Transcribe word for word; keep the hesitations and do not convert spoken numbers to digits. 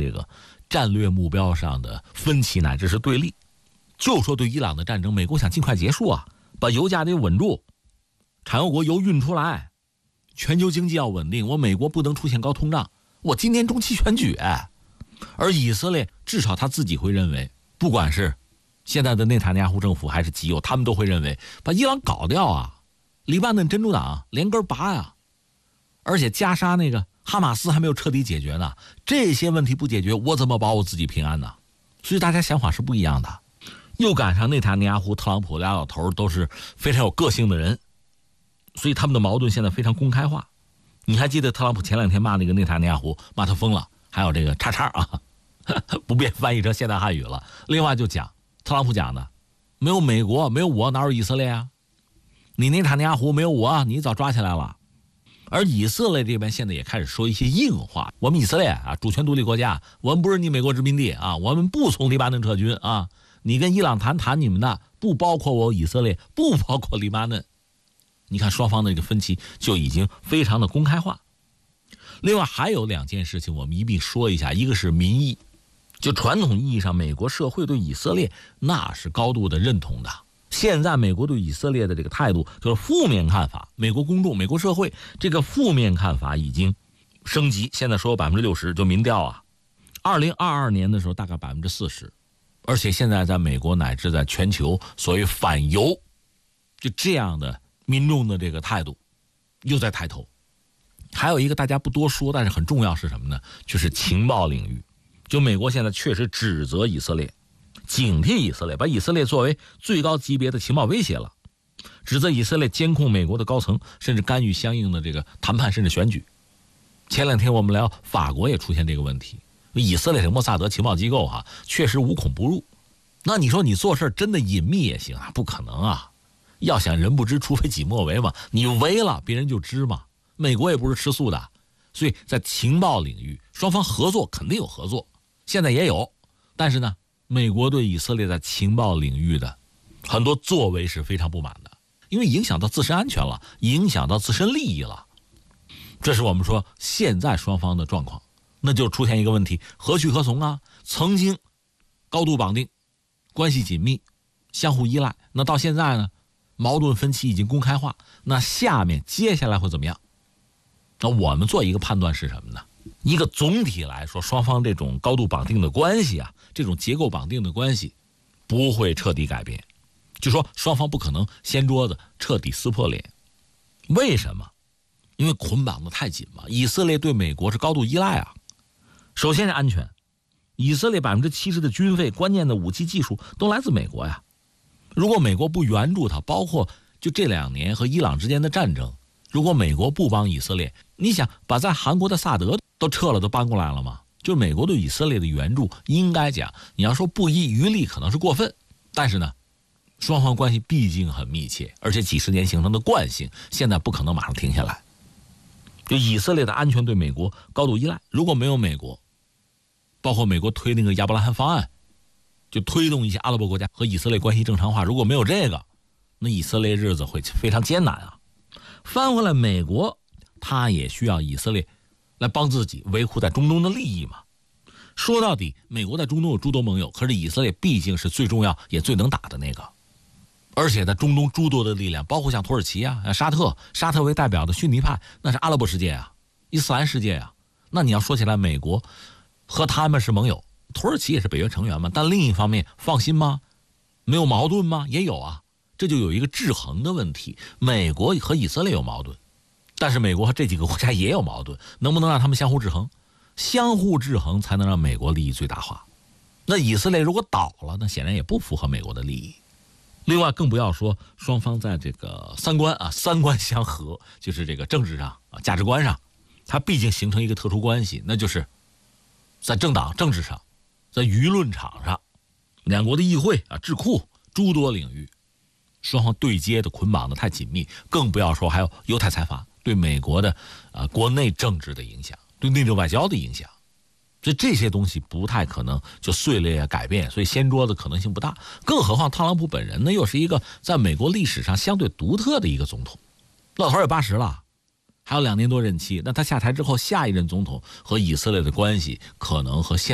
这个战略目标上的分歧乃至是对立。就说对伊朗的战争，美国想尽快结束啊，把油价得稳住，产油国油运出来，全球经济要稳定，我美国不能出现高通胀，我今年中期选举。而以色列至少他自己会认为，不管是现在的内塔尼亚胡政府还是基友，他们都会认为把伊朗搞掉啊，黎巴嫩真主党连根拔呀，而且加沙那个哈马斯还没有彻底解决呢，这些问题不解决，我怎么保我自己平安呢？所以大家想法是不一样的。又赶上内塔尼亚胡、特朗普俩老头都是非常有个性的人，所以他们的矛盾现在非常公开化。你还记得特朗普前两天骂那个内塔尼亚胡，骂他疯了，还有这个叉叉啊，不便翻译成现代汉语了。另外就讲特朗普讲的，没有美国，没有我，哪有以色列啊？你内塔尼亚胡没有我，你早抓起来了。而以色列这边现在也开始说一些硬话，我们以色列啊，主权独立国家，我们不是你美国殖民地啊，我们不从黎巴嫩撤军啊。你跟伊朗谈谈你们的，不包括我以色列，不包括黎巴嫩。你看双方的这个分歧就已经非常的公开化。另外还有两件事情我们一并说一下，一个是民意，就传统意义上美国社会对以色列那是高度的认同的。现在美国对以色列的这个态度就是负面看法，美国公众、美国社会这个负面看法已经升级，现在说有百分之六十，就民调啊，二零二二年的时候大概百分之四十。而且现在在美国乃至在全球，所谓反犹，就这样的民众的这个态度又在抬头。还有一个大家不多说，但是很重要是什么呢？就是情报领域。就美国现在确实指责以色列，警惕以色列，把以色列作为最高级别的情报威胁了，指责以色列监控美国的高层，甚至干预相应的这个谈判甚至选举。前两天我们聊法国也出现这个问题，以色列这莫萨德情报机构哈、啊，确实无孔不入。那你说你做事真的隐秘也行啊？不可能啊！要想人不知，除非己莫为嘛。你为了，别人就知嘛。美国也不是吃素的，所以在情报领域，双方合作肯定有合作，现在也有。但是呢，美国对以色列在情报领域的很多作为是非常不满的，因为影响到自身安全了，影响到自身利益了。这是我们说现在双方的状况。那就出现一个问题，何去何从啊？曾经高度绑定，关系紧密，相互依赖，那到现在呢，矛盾分歧已经公开化，那下面接下来会怎么样？那我们做一个判断是什么呢？一个总体来说，双方这种高度绑定的关系啊，这种结构绑定的关系不会彻底改变，就说双方不可能掀桌子彻底撕破脸。为什么？因为捆绑的太紧嘛。以色列对美国是高度依赖啊。首先是安全，以色列百分之七十的军费、关键的武器技术都来自美国呀。如果美国不援助它，包括就这两年和伊朗之间的战争，如果美国不帮以色列，你想把在韩国的萨德都撤了，都搬过来了吗？就美国对以色列的援助，应该讲你要说不遗余力可能是过分，但是呢，双方关系毕竟很密切，而且几十年形成的惯性，现在不可能马上停下来。就以色列的安全对美国高度依赖，如果没有美国，包括美国推那个亚伯拉罕方案，就推动一些阿拉伯国家和以色列关系正常化，如果没有这个，那以色列日子会非常艰难啊。翻回来，美国他也需要以色列来帮自己维护在中东的利益嘛。说到底，美国在中东有诸多盟友，可是以色列毕竟是最重要也最能打的那个，而且在中东诸多的力量，包括像土耳其啊、沙特，沙特为代表的逊尼派，那是阿拉伯世界啊，伊斯兰世界啊。那你要说起来，美国和他们是盟友，土耳其也是北约成员嘛，但另一方面放心吗？没有矛盾吗？也有啊。这就有一个制衡的问题，美国和以色列有矛盾，但是美国和这几个国家也有矛盾，能不能让他们相互制衡？相互制衡才能让美国利益最大化。那以色列如果倒了，那显然也不符合美国的利益。另外更不要说双方在这个三观啊，三观相合，就是这个政治上啊、价值观上，它毕竟形成一个特殊关系，那就是在政党政治上，在舆论场上，两国的议会啊、智库诸多领域，双方对接的捆绑的太紧密，更不要说还有犹太财阀对美国的啊、呃、国内政治的影响，对内政外交的影响，所以这些东西不太可能就碎裂改变，所以掀桌的可能性不大。更何况特朗普本人呢，又是一个在美国历史上相对独特的一个总统，老头也八十了，还有两年多任期，那他下台之后，下一任总统和以色列的关系可能和现